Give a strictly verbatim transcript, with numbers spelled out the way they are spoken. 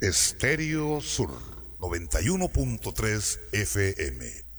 Estéreo Sur noventa y uno punto tres F M.